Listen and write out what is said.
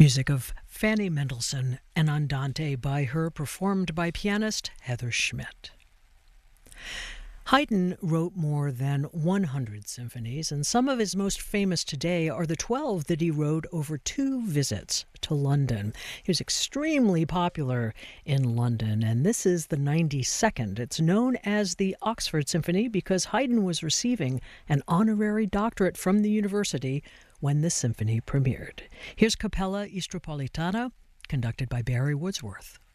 Music of Fanny Mendelssohn and Andante by her, performed by pianist Heather Schmidt. Haydn wrote more than 100 symphonies, and some of his most famous today are the 12 that he wrote over 2 visits to London. He was extremely popular in London, and this is the 92nd. It's known as the Oxford Symphony because Haydn was receiving an honorary doctorate from the university when the symphony premiered. Here's Capella Istropolitana, conducted by Barry Woodsworth.